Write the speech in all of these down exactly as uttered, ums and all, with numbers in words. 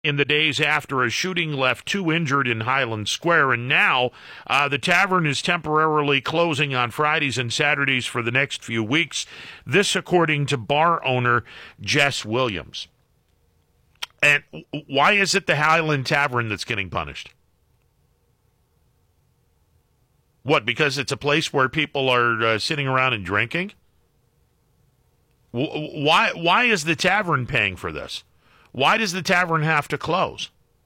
in the days after a shooting left two injured in Highland Square. And now uh, the tavern is temporarily closing on Fridays and Saturdays for the next few weeks. This according to bar owner Jess Williams. And why is it the Highland Tavern that's getting punished? What, because it's a place where people are uh, sitting around and drinking? W- why why is the tavern paying for this? Why does the tavern have to close?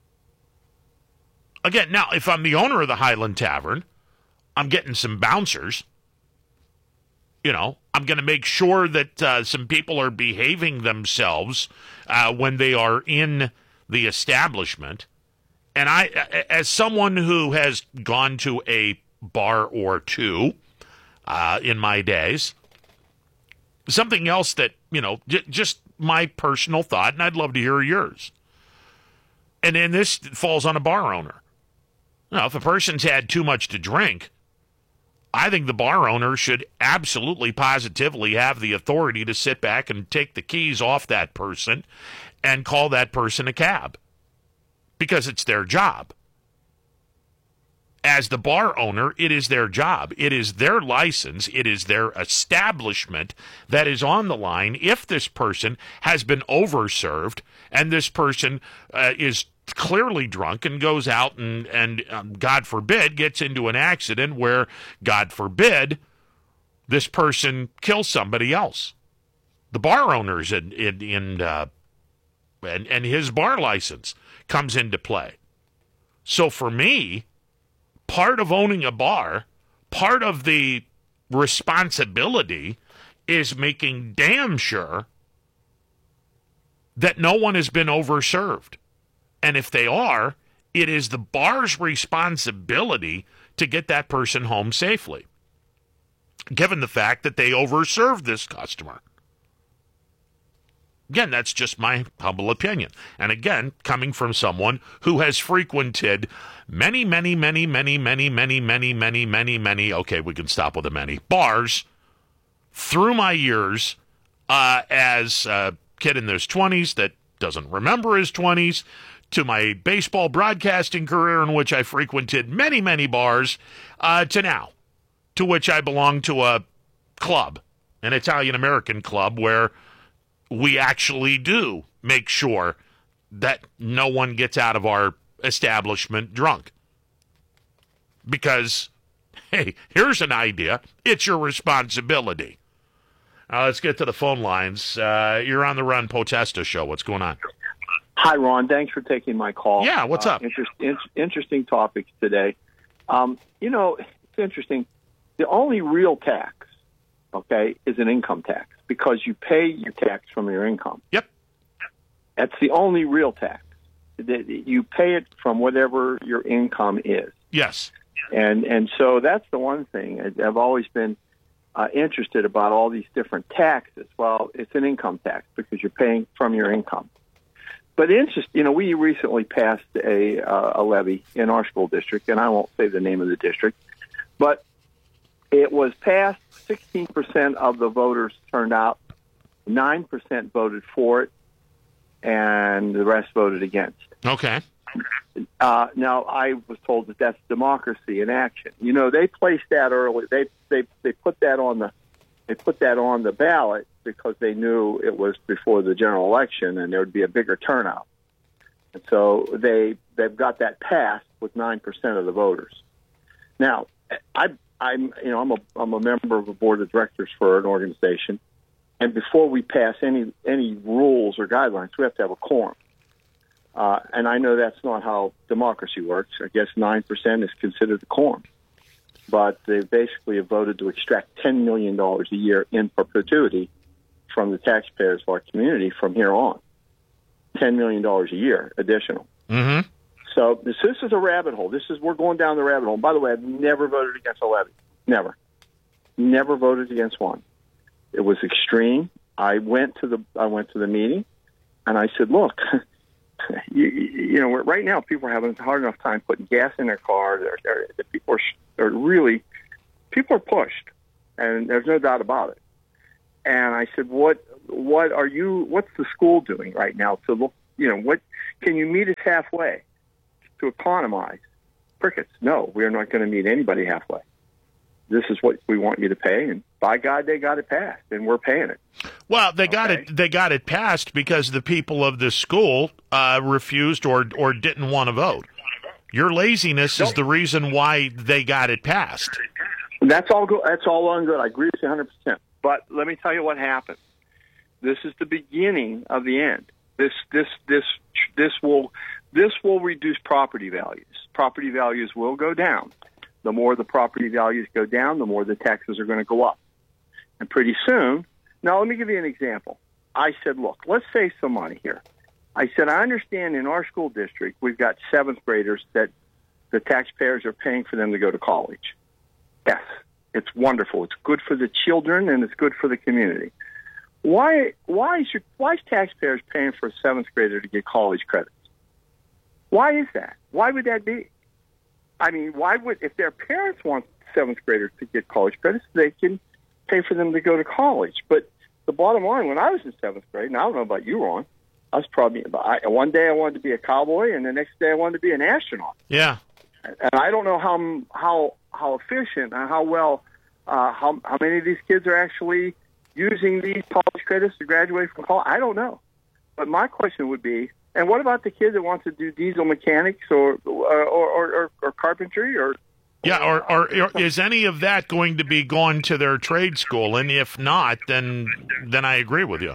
Again, now, if I'm the owner of the Highland Tavern, I'm getting some bouncers. You know, I'm going to make sure that uh, some people are behaving themselves uh, when they are in the establishment. And I, as someone who has gone to a bar or two uh, in my days, something else that, you know, j- just my personal thought, and I'd love to hear yours. And then this falls on a bar owner. Now, if a person's had too much to drink, I think the bar owner should absolutely positively have the authority to sit back and take the keys off that person and call that person a cab, because it's their job. As the bar owner, it is their job. It is their license. It is their establishment that is on the line if this person has been overserved and this person uh, is clearly drunk and goes out and, and um, God forbid, gets into an accident where, God forbid, this person kills somebody else. The bar owner's in, in, in uh, and, and his bar license comes into play. So for me, part of owning a bar, part of the responsibility is making damn sure that no one has been overserved. And if they are, it is the bar's responsibility to get that person home safely, given the fact that they overserved this customer. Again, that's just my humble opinion. And again, coming from someone who has frequented many, many, many, many, many, many, many, many, many, many, okay, we can stop with the many, bars through my years uh, as a kid in his twenties that doesn't remember his twenties, to my baseball broadcasting career in which I frequented many, many bars, uh, to now, to which I belong to a club, an Italian-American club, where we actually do make sure that no one gets out of our establishment drunk. Because, hey, here's an idea. It's your responsibility. Now, let's get to the phone lines. Uh, you're on the Ron Potesta Show. What's going on? Hi, Ron. Thanks for taking my call. Yeah, what's up? Uh, interest, in, interesting topics today. Um, you know, it's interesting. The only real tax, okay, is an income tax, because you pay your tax from your income. Yep. That's the only real tax. You pay it from whatever your income is. Yes. And and so that's the one thing. I've always been uh, interested about all these different taxes. Well, it's an income tax because you're paying from your income. But interest, you know, we recently passed a uh, a levy in our school district, and I won't say the name of the district, but it was passed. sixteen percent of the voters turned out, nine percent voted for it, and the rest voted against. Okay. Uh, now, I was told that that's democracy in action. You know, they placed that early. They they they put that on the they put that on the ballot because they knew it was before the general election and there would be a bigger turnout. And so they they've got that passed with nine percent of the voters. Now, I I'm you know I'm a I'm a member of a board of directors for an organization, and before we pass any any rules or guidelines, we have to have a quorum. Uh, and I know that's not how democracy works. I guess nine percent is considered a quorum. But they basically have voted to extract ten million dollars a year in perpetuity from the taxpayers of our community from here on. ten million dollars a year additional. Mm-hmm. So this, this is a rabbit hole. This is We're going down the rabbit hole. By the way, I've never voted against a levy. Never. Never voted against one. It was extreme. I went to the I went to the meeting, and I said, look, You, you know, right now people are having a hard enough time putting gas in their car. They're, they're, the people are they're really, people are pushed, and there's no doubt about it. And I said, what, what are you, what's the school doing right now to look you know, what can you meet us halfway to economize? Crickets. No, we are not going to meet anybody halfway. This is what we want you to pay, and by God, they got it passed, and we're paying it. Well, they got okay. it. They got it passed because the people of the school uh, refused or or didn't want to vote. Your laziness nope. is the reason why they got it passed. That's all good. That's all well and good. I agree with you one hundred percent. But let me tell you what happened. This is the beginning of the end. This this this this will this will reduce property values. Property values will go down. The more the property values go down, the more the taxes are going to go up. And pretty soon, now let me give you an example. I said, look, let's save some money here. I said, I understand in our school district, we've got seventh graders that the taxpayers are paying for them to go to college. Yes, it's wonderful. It's good for the children and it's good for the community. Why, why, is your, why is taxpayers paying for a seventh grader to get college credits? Why is that? Why would that be? I mean, why would, if their parents want seventh graders to get college credits, they can pay for them to go to college. But the bottom line, when I was in seventh grade, and I don't know about you, Ron, I was probably, I, one day I wanted to be a cowboy, and the next day I wanted to be an astronaut. Yeah. And I don't know how how how efficient and how well, uh, how how many of these kids are actually using these college credits to graduate from college. I don't know. But my question would be, and what about the kid that wants to do diesel mechanics or or or, or, or carpentry or? Yeah, or, or, or is any of that going to be going to their trade school? And if not, then then I agree with you.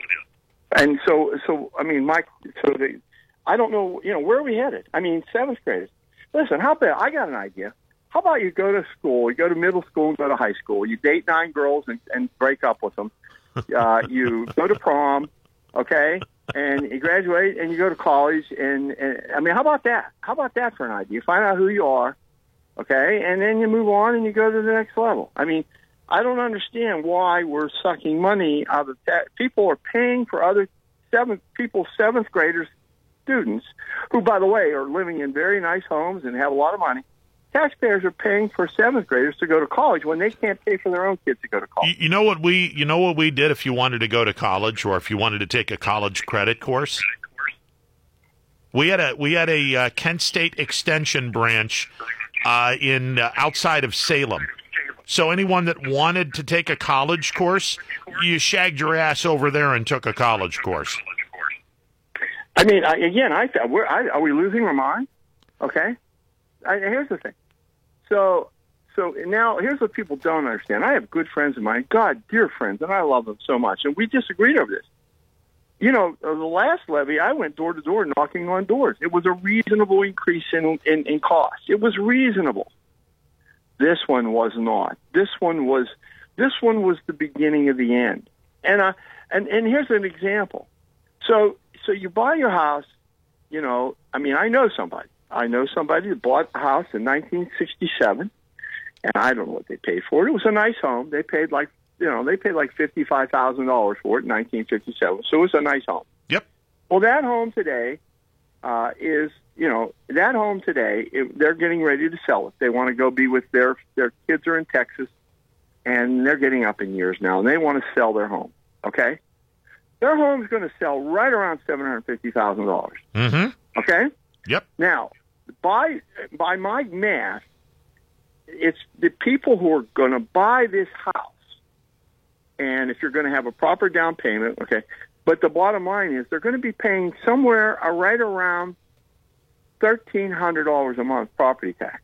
And so, so I mean, Mike. So the, I don't know. You know, where are we headed? I mean, seventh graders. Listen, how about I got an idea. How about you go to school, you go to middle school and go to high school. You date nine girls and, and break up with them. Uh, you go to prom, okay, and you graduate and you go to college. And, and I mean, how about that? How about that for an idea? You find out who you are, okay, and then you move on and you go to the next level. I mean, I don't understand why we're sucking money out of that. People are paying for other seventh people, seventh graders, students, who, by the way, are living in very nice homes and have a lot of money. Taxpayers are paying for seventh graders to go to college when they can't pay for their own kids to go to college. You, you know what we, you know what we did if you wanted to go to college or if you wanted to take a college credit course. We had a we had a uh, Kent State Extension branch uh, in uh, outside of Salem. So anyone that wanted to take a college course, you shagged your ass over there and took a college course. I mean, I, again, I, we're, I are we losing our mind? Okay, I, here's the thing. So, so now here's what people don't understand. I have good friends of mine, God, dear friends, and I love them so much, and we disagreed over this. You know, the last levy, I went door to door knocking on doors. It was a reasonable increase in, in, in cost. It was reasonable. This one was not. This one was. This one was the beginning of the end. And uh, and and here's an example. So so you buy your house. You know, I mean, I know somebody. I know somebody that bought a house in nineteen sixty-seven, and I don't know what they paid for it. It was a nice home. They paid like you know they paid like fifty-five thousand dollars for it in nineteen fifty-seven. So it was a nice home. Yep. Well, that home today uh, is. You know, that home today, it, they're getting ready to sell it. They want to go be with their, their kids are in Texas, and they're getting up in years now, and they want to sell their home, okay? Their home's going to sell right around seven hundred fifty thousand dollars, mm-hmm. okay? Yep. Now, by, by my math, it's the people who are going to buy this house, and if you're going to have a proper down payment, okay, but the bottom line is they're going to be paying somewhere right around thirteen hundred dollars a month property tax.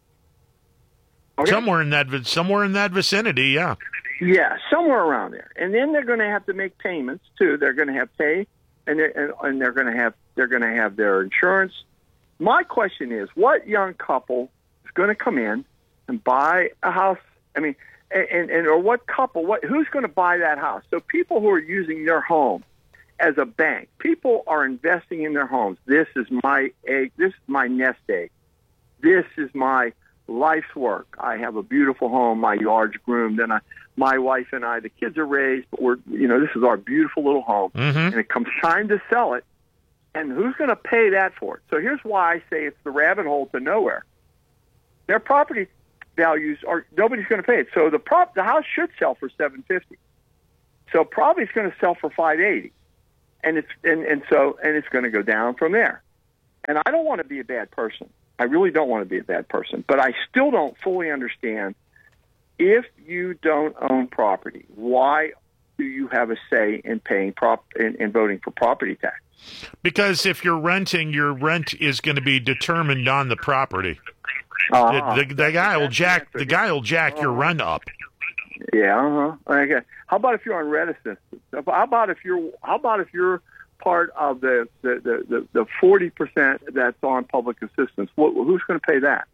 Okay? Somewhere in that somewhere in that vicinity, yeah. Yeah, somewhere around there. And then they're going to have to make payments too. They're going to have pay, and they're, and, and they're going to have they're going to have their insurance. My question is, what young couple is going to come in and buy a house? I mean, and and or what couple? What who's going to buy that house? So people who are using their home as a bank, people are investing in their homes. This is my egg. This is my nest egg. This is my life's work. I have a beautiful home. My yard's groomed, and I, my wife and I, the kids are raised. But we're, you know, this is our beautiful little home. Mm-hmm. And it comes time to sell it, and who's going to pay that for it? So here's why I say it's the rabbit hole to nowhere. Their property values are nobody's going to pay it. So the prop, the house should sell for seven fifty. So probably it's going to sell for five eighty. and it's and, and so and it's going to go down from there. And I don't want to be a bad person. I really don't want to be a bad person, but I still don't fully understand, if you don't own property, why do you have a say in paying prop in, in voting for property tax? Because if you're renting, your rent is going to be determined on the property. Uh-huh. The, the, the guy will jack the guy will jack uh-huh. your rent up. Yeah. Uh-huh. Okay. How about if you're on rent assistance? How about if you're How about if you're part of the the the, the forty percent that's on public assistance? What, who's going to pay that?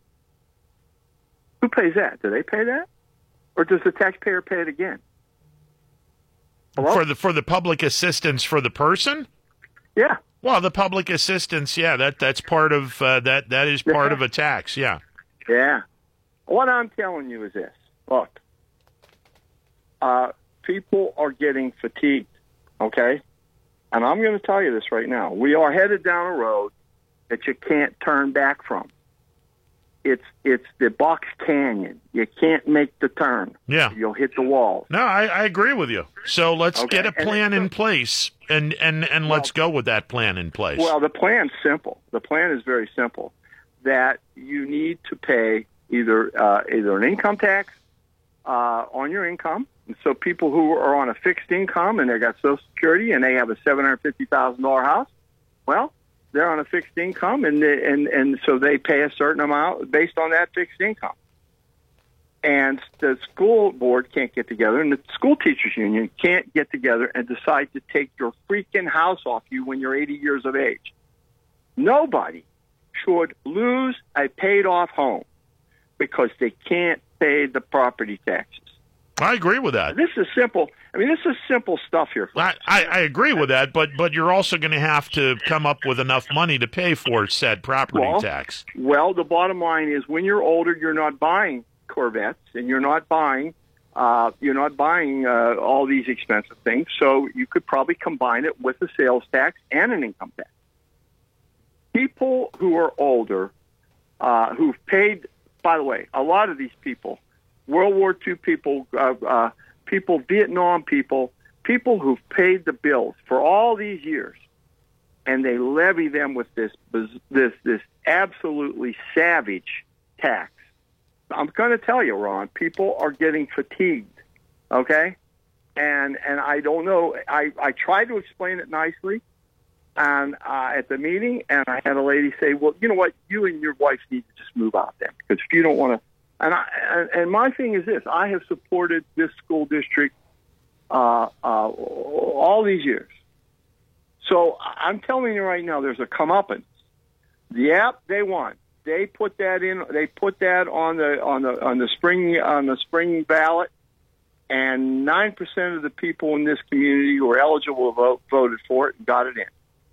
Who pays that? Do they pay that, or does the taxpayer pay it again? Hello? For the for the public assistance for the person? Yeah. Well, the public assistance, yeah, that that's part of uh, that that is part yeah. of a tax, yeah. Yeah. What I'm telling you is this: look, uh, people are getting fatigued. Okay, and I'm going to tell you this right now: we are headed down a road that you can't turn back from. It's it's the Box Canyon. You can't make the turn. Yeah, you'll hit the wall. No, I, I agree with you. So let's okay. get a plan in place, and and, and well, let's go with that plan in place. Well, the plan's simple. The plan is very simple. That you need to pay either uh, either an income tax uh, on your income. And so people who are on a fixed income and they got Social Security and they have a seven hundred fifty thousand dollar house, well, they're on a fixed income, and they, and and so they pay a certain amount based on that fixed income. And the school board can't get together, and the school teachers union can't get together and decide to take your freaking house off you when you're eighty years of age. Nobody should lose a paid-off home because they can't pay the property taxes. I agree with that. This is simple. I mean, this is simple stuff here. I, I, I agree with that, but but you're also going to have to come up with enough money to pay for said property well, tax. Well, the bottom line is, when you're older, you're not buying Corvettes, and you're not buying uh, you're not buying uh, all these expensive things. So you could probably combine it with a sales tax and an income tax. People who are older, uh, who've paid, by the way, a lot of these people, World War Two people, uh, uh, people, Vietnam people, people who've paid the bills for all these years, and they levy them with this this this absolutely savage tax. I'm going to tell you, Ron, people are getting fatigued, okay? And and I don't know. I, I tried to explain it nicely and uh, at the meeting, and I had a lady say, well, you know what, you and your wife need to just move out there, because if you don't want to. And, I, and and my thing is this: I have supported this school district uh, uh, all these years. So I'm telling you right now, there's a comeuppance. Yep, they won. They put that in. They put that on the on the on the spring on the spring ballot, and nine percent of the people in this community who are eligible to vote voted for it and got it in.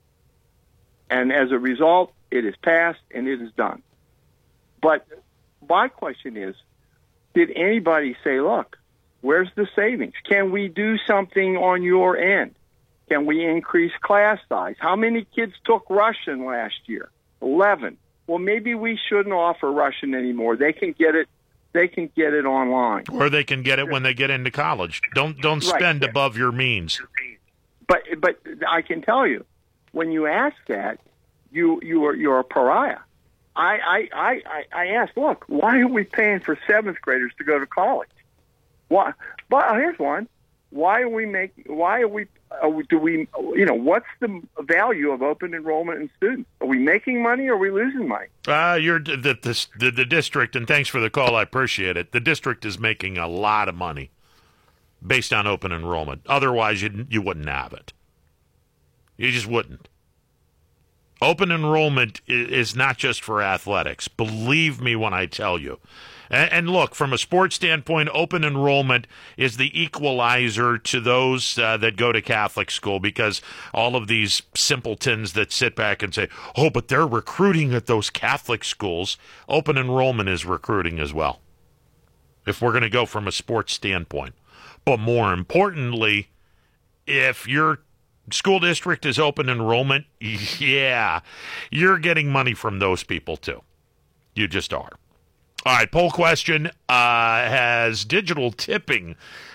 And as a result, it is passed and it is done. But my question is, did anybody say, look, where's the savings? Can we do something on your end? Can we increase class size? How many kids took Russian last year? eleven. Well, maybe we shouldn't offer Russian anymore. They can get it. They can get it online, or they can get it when they get into college. Don't don't spend right. above your means. But but I can tell you, when you ask that, you you are you're a pariah. I, I, I, I asked, look, why are we paying for seventh graders to go to college? Why? But here's one. Why are we making? Why are we? Uh, do we? You know, what's the value of open enrollment in students? Are we making money or are we losing money? Uh, you're the, the the the district, and thanks for the call. I appreciate it. The district is making a lot of money based on open enrollment. Otherwise, you you wouldn't have it. You just wouldn't. Open enrollment is not just for athletics. Believe me when I tell you. And look, from a sports standpoint, open enrollment is the equalizer to those uh, that go to Catholic school, because all of these simpletons that sit back and say, oh, but they're recruiting at those Catholic schools. Open enrollment is recruiting as well, if we're going to go from a sports standpoint. But more importantly, if you're school district is open enrollment, yeah, you're getting money from those people too. You just are. All right, poll question, uh, has digital tipping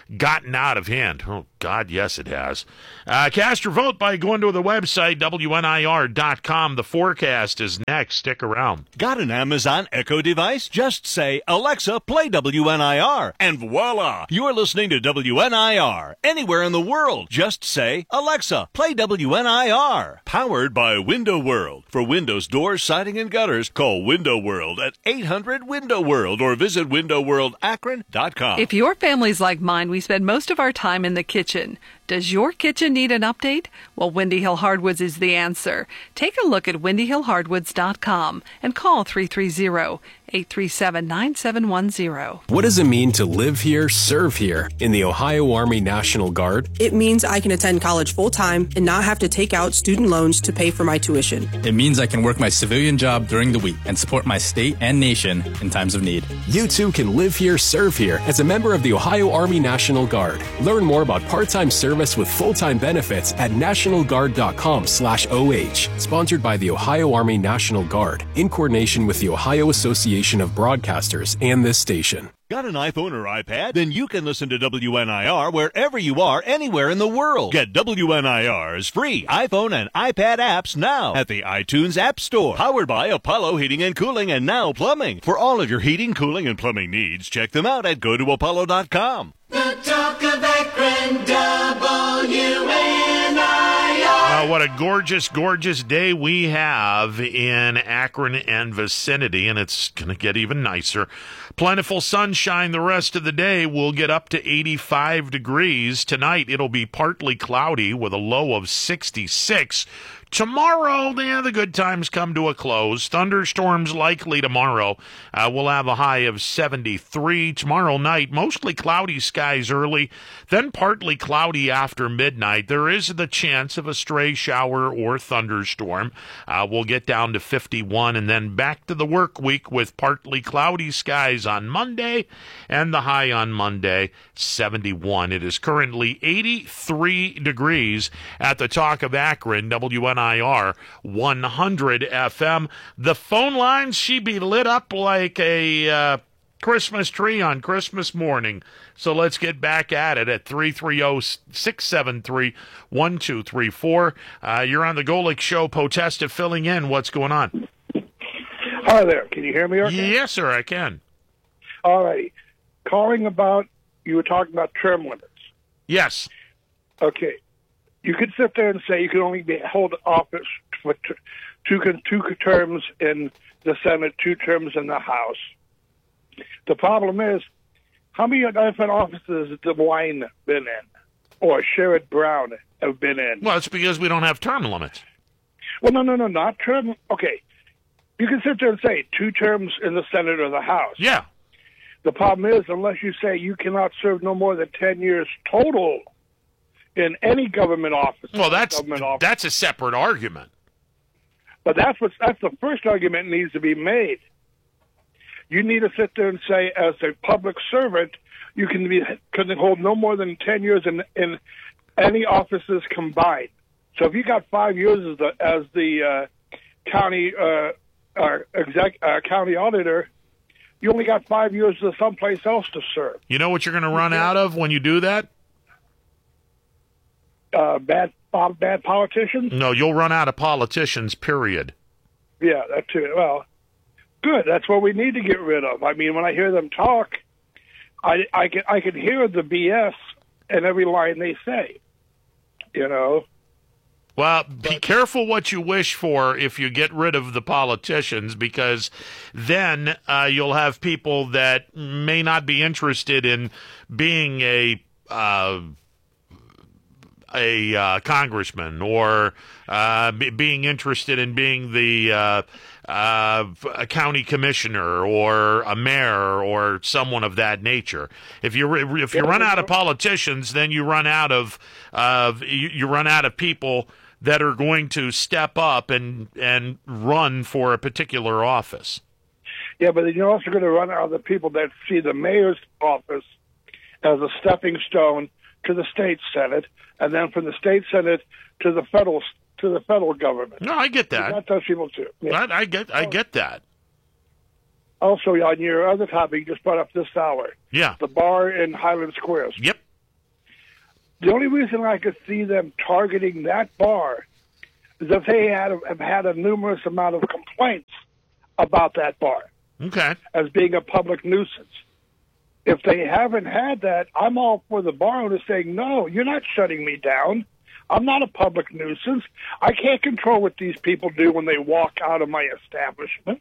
gotten out of hand. Oh, God, yes, it has. Uh, cast your vote by going to the website, W N I R dot com. The forecast is next. Stick around. Got an Amazon Echo device? Just say, Alexa, play W N I R, and voila! You're listening to W N I R. Anywhere in the world, just say, Alexa, play W N I R. Powered by Window World. For windows, doors, siding, and gutters, call Window World at eight hundred window world or visit window world akron dot com. If your family's like mine, we spend most of our time in the kitchen. Does your kitchen need an update? Well, Windy Hill Hardwoods is the answer. Take a look at windy hill hardwoods dot com and call three three zero, eight three seven, nine seven one zero. What does it mean to live here, serve here in the Ohio Army National Guard? It means I can attend college full-time and not have to take out student loans to pay for my tuition. It means I can work my civilian job during the week and support my state and nation in times of need. You too can live here, serve here as a member of the Ohio Army National Guard. Learn more about part-time service with full-time benefits at national guard dot com slash O H. Sponsored by the Ohio Army National Guard in coordination with the Ohio Association of Broadcasters and this station. Got an iPhone or iPad? Then you can listen to W N I R wherever you are, anywhere in the world. Get W N I R's free iPhone and iPad apps now at the iTunes App Store. Powered by Apollo Heating and Cooling and Now Plumbing. For all of your heating, cooling, and plumbing needs, check them out at go to apollo dot com. The talk of Akron, W N I R. Uh, what a gorgeous, gorgeous day we have in Akron and vicinity, and it's going to get even nicer. Plentiful sunshine the rest of the day. We'll get up to eighty-five degrees. Tonight, it'll be partly cloudy with a low of sixty-six. Tomorrow, yeah, the good times come to a close. Thunderstorms likely tomorrow. Uh, we'll have a high of seventy-three. Tomorrow night, mostly cloudy skies early, then partly cloudy after midnight. There is the chance of a stray shower or thunderstorm. Uh, we'll get down to fifty-one, and then back to the work week with partly cloudy skies on Monday, and the high on Monday, seventy-one. It is currently eighty-three degrees at the Talk of Akron, W N I R one hundred F M. The phone lines, she be lit up like a uh, Christmas tree on Christmas morning. So let's get back at it at three three zero, six seven three, one two three four. Uh, you're on the Golick Show. Potesta filling in. What's going on? Hi there. Can you hear me okay? Yes, sir, I can. All right. Calling about, you were talking about term limits. Yes. Okay. You could sit there and say you can only be hold office for t- two two terms in the Senate, two terms in the House. The problem is, how many different offices has DeWine been in, or Sherrod Brown have been in? Well, it's because we don't have term limits. Well, no, no, no, not term. Okay, you can sit there and say two terms in the Senate or the House. Yeah. The problem is, unless you say you cannot serve no more than ten years total in any government office. Well, that's office. that's a separate argument. But that's what that's the first argument that needs to be made. You need to sit there and say, as a public servant, you can be can hold no more than ten years in in any offices combined. So if you got five years as the as the uh, county uh, uh, exec uh, county auditor, you only got five years of someplace else to serve. You know what you're going to run out of when you do that? Uh, bad, uh, bad politicians? No, you'll run out of politicians, period. Yeah, that too. Well, good. That's what we need to get rid of. I mean, when I hear them talk, I, I, can, I can hear the B S in every line they say, you know. Well, be careful what you wish for if you get rid of the politicians, because then uh, you'll have people that may not be interested in being a uh, a uh, congressman or uh, be, being interested in being the uh, uh, a county commissioner or a mayor or someone of that nature. If you if you run out of politicians, then you run out of uh, you, you run out of people that are going to step up and and run for a particular office. Yeah, but then you're also going to run out of the people that see the mayor's office as a stepping stone to the state senate, and then from the state senate to the federal to the federal government. No, I get that. That those people too. Yeah. I, I get I get that. Also, on your other topic, you just brought up this hour. Yeah. The bar in Highland Square. Yep. The only reason I could see them targeting that bar is if they had have had a numerous amount of complaints about that bar Okay. as being a public nuisance. If they haven't had that, I'm all for the bar owner saying, no, you're not shutting me down. I'm not a public nuisance. I can't control what these people do when they walk out of my establishment.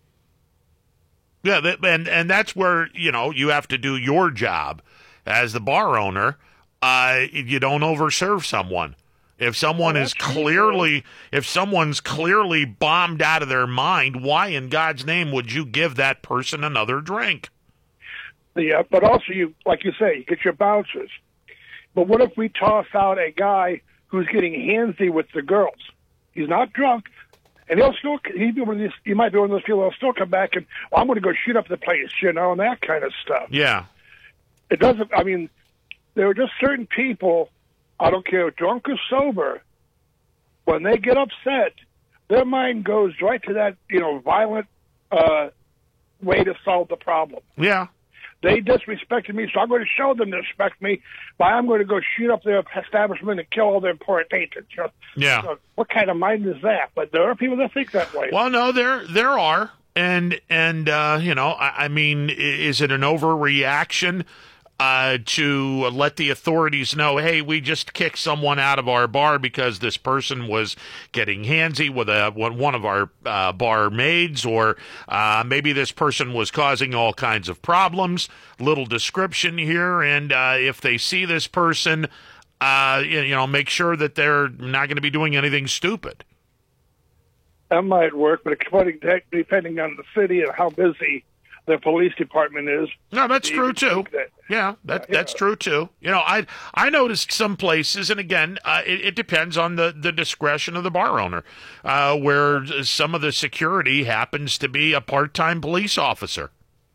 Yeah, that, and and that's where, you know, you have to do your job as the bar owner. Uh, you don't overserve someone. If someone Oh, is that's clearly, if someone's clearly bombed out of their mind, why in God's name would you give that person another drink? Yeah, but also, you, like you say, you get your bouncers. But what if we toss out a guy who's getting handsy with the girls? He's not drunk, and he'll still, he, he might be one of those people that'll still come back and, well, I'm going to go shoot up the place, you know, and that kind of stuff. Yeah. It doesn't, I mean, there are just certain people, I don't care, drunk or sober, when they get upset, their mind goes right to that, you know, violent uh, way to solve the problem. Yeah. They disrespected me, so I'm going to show them to respect me by I'm going to go shoot up their establishment and kill all their poor patrons. You know? Yeah. So what kind of mind is that? But there are people that think that way. Well, no, there there are, and and uh, you know, I, I mean, i- is it an overreaction uh, to let the authorities know, hey, we just kicked someone out of our bar because this person was getting handsy with a one of our uh, bar maids, or uh, maybe this person was causing all kinds of problems. Little description here, and uh, if they see this person, uh, you, you know, make sure that they're not going to be doing anything stupid. That might work, but according to, depending on the city and how busy the police department is. No, that's you true would too. think that- Yeah, that Yeah, that's yeah. true too. You know, I I noticed some places, and again, uh, it, it depends on the, the discretion of the bar owner, uh, where some of the security happens to be a part-time police officer.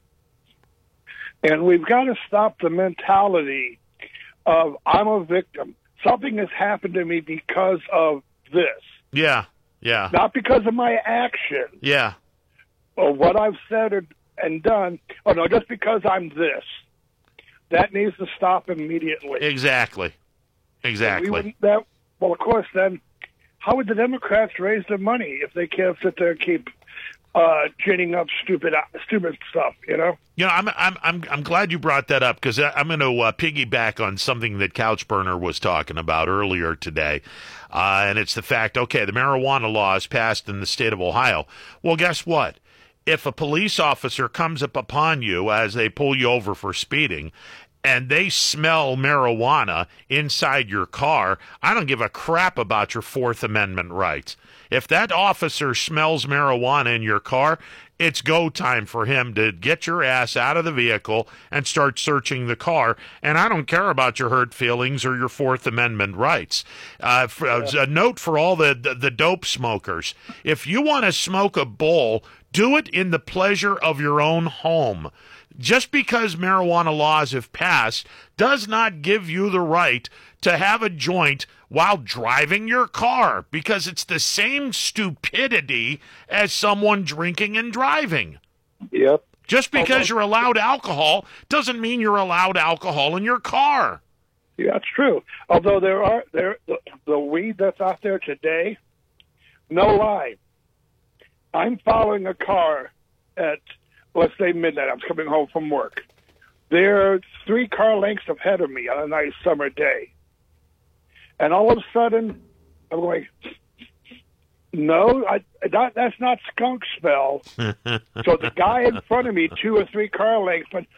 And we've got to stop the mentality of I'm a victim. Something has happened to me because of this, Yeah, yeah, not because of my action yeah, or what I've said or, and done. Oh, no, just because I'm this. That needs to stop immediately. exactly, We exactly. wouldn't, that, well, of course, then how would the Democrats raise their money if they can't sit there and keep uh, ginning up stupid, stupid stuff, you know? You know, I'm I'm I'm I'm glad you brought that up, because I'm going to uh, piggyback on something that Couchburner was talking about earlier today, uh, and it's the fact. Okay, the marijuana law is passed in the state of Ohio. Well, guess what? If a police officer comes up upon you as they pull you over for speeding, and they smell marijuana inside your car, I don't give a crap about your Fourth Amendment rights. If that officer smells marijuana in your car, it's go time for him to get your ass out of the vehicle and start searching the car. And I don't care about your hurt feelings or your Fourth Amendment rights. Uh, for, uh, a note for all the, the, the dope smokers. If you want to smoke a bowl, do it in the pleasure of your own home. Just because marijuana laws have passed does not give you the right to have a joint while driving your car, because it's the same stupidity as someone drinking and driving. Yep. Just because you're allowed alcohol doesn't mean you're allowed alcohol in your car. Yeah, that's true. Although there are there the, the weed that's out there today, no lie. I'm following a car at, let's say, midnight. I'm coming home from work. They're three car lengths ahead of me on a nice summer day. And all of a sudden, I'm going, no, I, that, that's not skunk smell. So the guy in front of me, two or three car lengths, went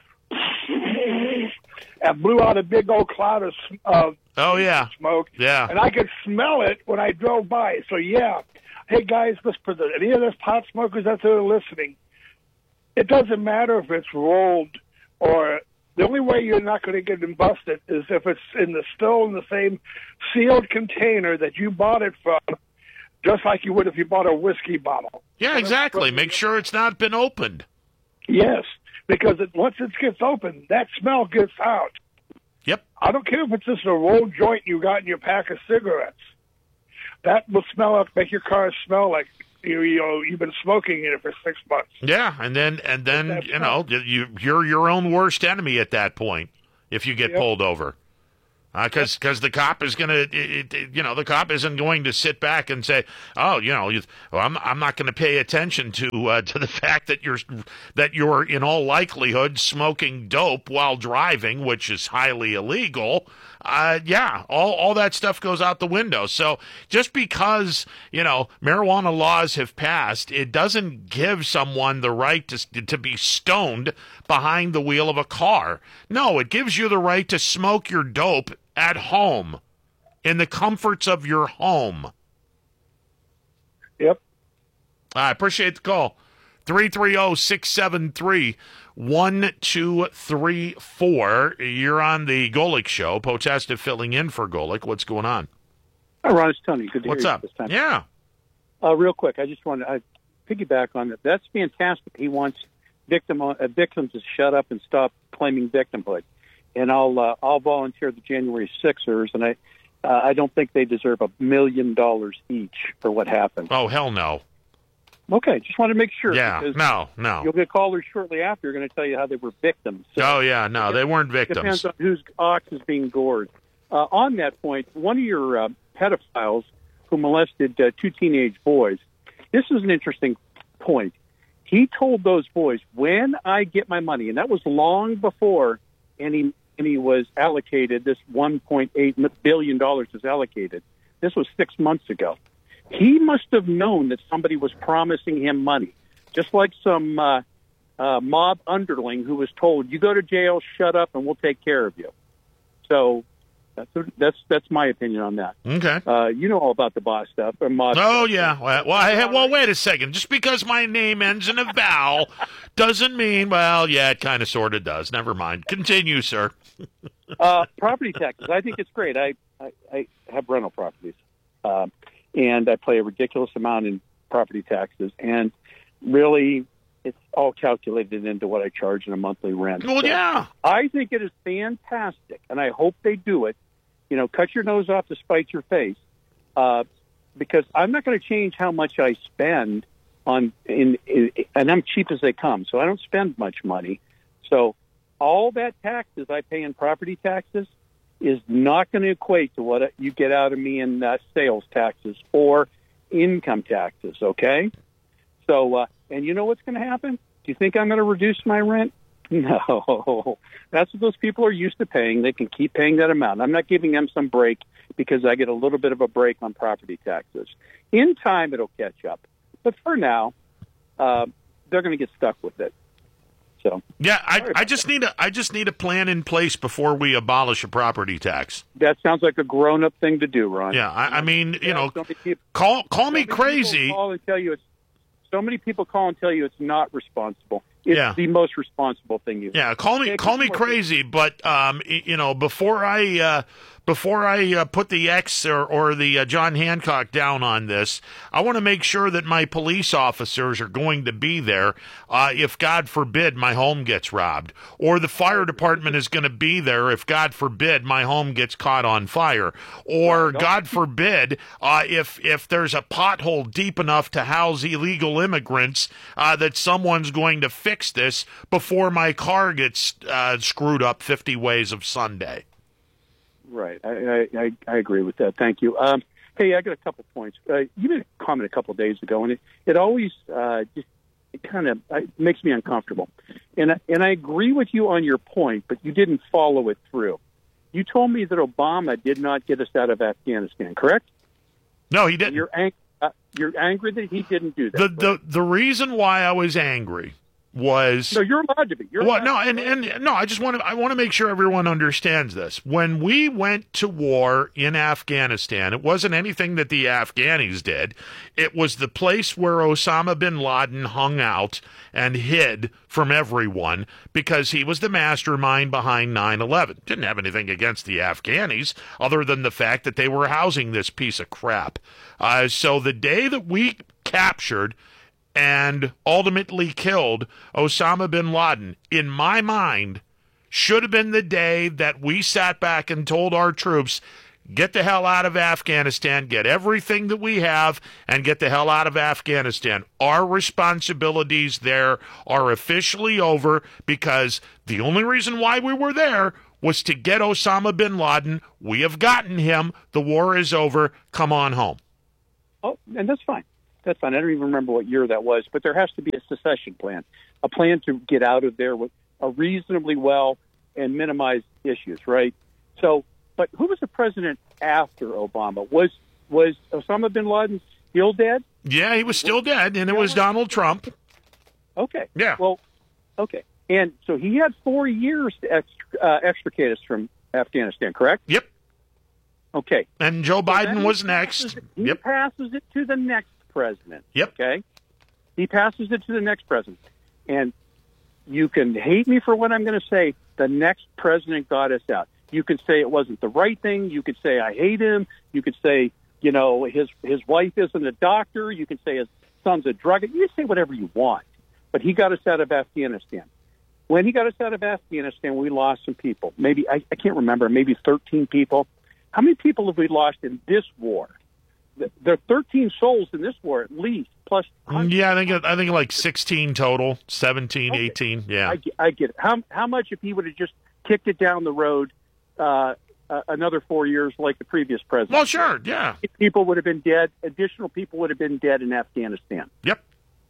and blew out a big old cloud of uh, Oh, yeah. smoke. Yeah. And I could smell it when I drove by. So, yeah. Hey, guys, listen, for the, any of those pot smokers out there listening, it doesn't matter if it's rolled or the only way you're not going to get them busted is if it's in the still in the same sealed container that you bought it from, just like you would if you bought a whiskey bottle. Yeah, exactly. Make sure it's not been opened. Yes, because it, once it gets open, that smell gets out. Yep. I don't care if it's just a rolled joint you got in your pack of cigarettes. That will smell up, make your car smell like you, you know, you've been smoking in it for six months. Yeah, and then and then That's you know you you're your own worst enemy at that point if you get Yep. pulled over. Because uh, because the cop is going to, you know, the cop isn't going to sit back and say, oh, you know, you, well, I'm I'm not going to pay attention to uh, to the fact that you're that you're in all likelihood smoking dope while driving, which is highly illegal. Uh, yeah, all all that stuff goes out the window. So just because, you know, marijuana laws have passed, it doesn't give someone the right to to be stoned behind the wheel of a car. No, it gives you the right to smoke your dope at home, in the comforts of your home. Yep. I appreciate the call. three three zero, six seven three, one two three four. You're on the Golick Show. Potesta filling in for Golick. What's going on? Hi, Ron. It's Tony. Good to What's hear up? you this time. Yeah. Uh, real quick, I just want to piggyback on that. That's fantastic. He wants victim uh, victims to shut up and stop claiming victimhood. And I'll uh, I'll volunteer the January Sixers, and I uh, I don't think they deserve a million dollars each for what happened. Oh, hell no. Okay, just want to make sure. Yeah, because no, no. You'll get callers shortly after. You're going to tell you how they were victims. So oh, yeah, no, they weren't it victims. depends on whose ox is being gored. Uh, on that point, one of your uh, pedophiles who molested uh, two teenage boys, this is an interesting point. He told those boys, when I get my money, and that was long before any and he was allocated, this one point eight billion dollars was allocated. This was six months ago. He must have known that somebody was promising him money, just like some uh, uh, mob underling who was told, you go to jail, shut up, and we'll take care of you. So that's that's that's my opinion on that. Okay. Uh, you know all about the boss stuff. Or mob oh, stuff. yeah. Well, well, I, well, wait a second. Just because my name ends in a vowel doesn't mean, well, yeah, it kind of sort of does. Never mind. Continue, sir. uh, property taxes. I think it's great. I, I, I have rental properties, uh, and I pay a ridiculous amount in property taxes. And really, it's all calculated into what I charge in a monthly rent. Well, so yeah. I think it is fantastic, and I hope they do it. You know, cut your nose off to spite your face, uh, because I'm not going to change how much I spend on, in, in, and I'm cheap as they come, so I don't spend much money. So all that taxes I pay in property taxes is not going to equate to what you get out of me in uh, sales taxes or income taxes, okay? So, uh, and you know what's going to happen? Do you think I'm going to reduce my rent? No. That's what those people are used to paying. They can keep paying that amount. I'm not giving them some break because I get a little bit of a break on property taxes. In time, it'll catch up. But for now, uh, they're going to get stuck with it. So yeah, I, I just need a I just need a plan in place before we abolish a property tax. That sounds like a grown up thing to do, Ron. Yeah, I, I mean, you yeah, know, so people, call call so me crazy. Call and tell you it's, so many people call and tell you it's not responsible. It's yeah. the most responsible thing you. Yeah, call me call me crazy, but um, you know, before I uh, before I uh, put the X or, or the uh, John Hancock down on this, I want to make sure that my police officers are going to be there uh, if, God forbid, my home gets robbed, or the fire department is going to be there if, God forbid, my home gets caught on fire, or God forbid, uh, if if there's a pothole deep enough to house illegal immigrants, uh, that someone's going to fix this before my car gets uh, screwed up fifty ways of Sunday. Right. I, I, I agree with that. Thank you. Um, hey, I got a couple points. Uh, you made a comment a couple of days ago, and it, it always uh, just it kind of it makes me uncomfortable. And, I- and I agree with you on your point, but you didn't follow it through. You told me that Obama did not get us out of Afghanistan, correct? No, he didn't. You're, ang- uh, you're angry that he didn't do that. The, the, the reason why I was angry was no, you're allowed to be. You're well, allowed no, to and, be. and no, I just want to I want to make sure everyone understands this. When we went to war in Afghanistan, it wasn't anything that the Afghanis did. It was the place where Osama bin Laden hung out and hid from everyone because he was the mastermind behind nine eleven. Didn't have anything against the Afghanis other than the fact that they were housing this piece of crap. Uh, so the day that we captured and ultimately killed Osama bin Laden, in my mind, should have been the day that we sat back and told our troops, get the hell out of Afghanistan, get everything that we have, and get the hell out of Afghanistan. Our responsibilities there are officially over because the only reason why we were there was to get Osama bin Laden. We have gotten him. The war is over. Come on home. Oh, and that's fine. That's fine. I don't even remember what year that was, but there has to be a secession plan, a plan to get out of there with a reasonably well and minimize issues, right? So, but who was the president after Obama? Was was Osama bin Laden still dead? Yeah, he was still dead, and it was Donald Trump. Okay. Yeah. Well, okay. And so he had four years to ex- uh, extricate us from Afghanistan, correct? Yep. Okay. And Joe Biden so was next. It, he yep. passes it to the next president. Yep. Okay. He passes it to the next president. And you can hate me for what I'm going to say. The next president got us out. You can say it wasn't the right thing. You could say I hate him. You could say, you know, his his wife isn't a doctor. You can say his son's a drug. You can say whatever you want. But he got us out of Afghanistan. When he got us out of Afghanistan, we lost some people. Maybe, I, I can't remember, maybe thirteen people. How many people have we lost in this war? There are thirteen souls in this war at least, plus... Yeah, I think I think like sixteen total, seventeen, okay. eighteen, yeah. I, I get it. How, how much if he would have just kicked it down the road uh, uh, another four years like the previous president? Well, sure, yeah. People would have been dead. Additional people would have been dead in Afghanistan. Yep.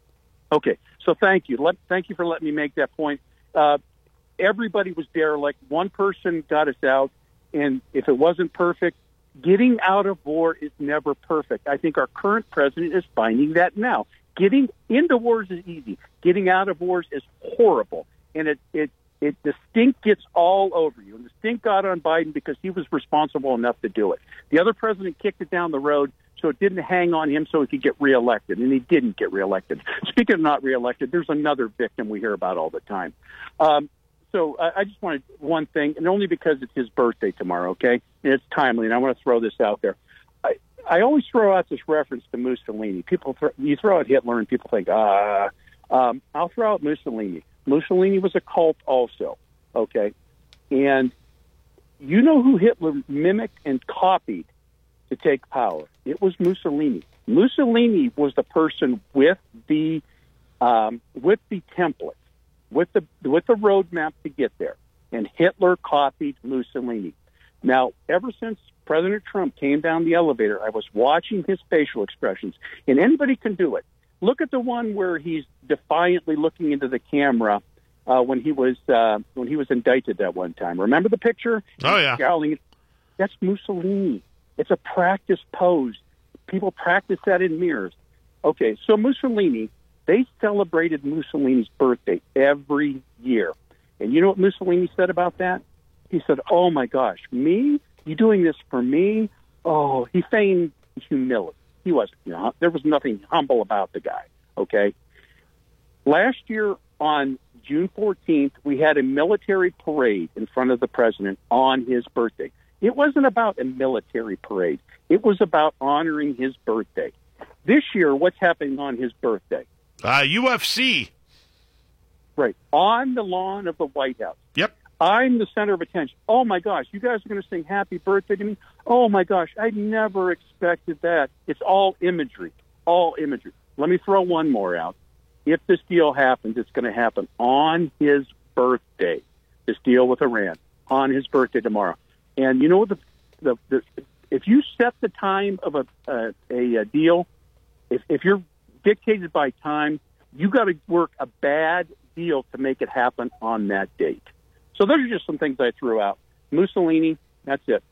Okay, so thank you. Let, thank you for letting me make that point. Uh, everybody was derelict. One person got us out, and if it wasn't perfect, getting out of war is never perfect. I think our current president is finding that now. Getting into wars is easy. Getting out of wars is horrible, and it it it the stink gets all over you. And the stink got on Biden because he was responsible enough to do it. The other president kicked it down the road, so it didn't hang on him so he could get reelected, and he didn't get reelected. Speaking of not reelected, there's another victim we hear about all the time. Um, so I, I just wanted one thing, and only because it's his birthday tomorrow, okay? And it's timely, and I want to throw this out there. I, I always throw out this reference to Mussolini. People, th- you throw out Hitler, and people think, ah. Um, I'll throw out Mussolini. Mussolini was a cult also, okay? And you know who Hitler mimicked and copied to take power? It was Mussolini. Mussolini was the person with the um, with the template, with the with the roadmap to get there, and Hitler copied Mussolini. Now, ever since President Trump came down the elevator, I was watching his facial expressions, and anybody can do it. Look at the one where he's defiantly looking into the camera uh, when he was uh, when he was indicted that one time. Remember the picture? Oh yeah, scowling. That's Mussolini. It's a practice pose. People practice that in mirrors. Okay, so Mussolini, they celebrated Mussolini's birthday every year. And you know what Mussolini said about that? He said, oh, my gosh, me? You doing this for me? Oh, he feigned humility. He wasn't, you know, there was nothing humble about the guy, okay? Last year on June fourteenth, we had a military parade in front of the president on his birthday. It wasn't about a military parade. It was about honoring his birthday. This year, what's happening on his birthday? Uh, U F C. Right. On the lawn of the White House. Yep. I'm the center of attention. Oh, my gosh, you guys are going to sing happy birthday to me? Oh, my gosh, I never expected that. It's all imagery, all imagery. Let me throw one more out. If this deal happens, it's going to happen on his birthday, this deal with Iran, on his birthday tomorrow. And you know what? The, the, the, if you set the time of a, uh, a, a deal, if, if you're dictated by time, you got to work a bad deal to make it happen on that date. So those are just some things I threw out. Mussolini, that's it.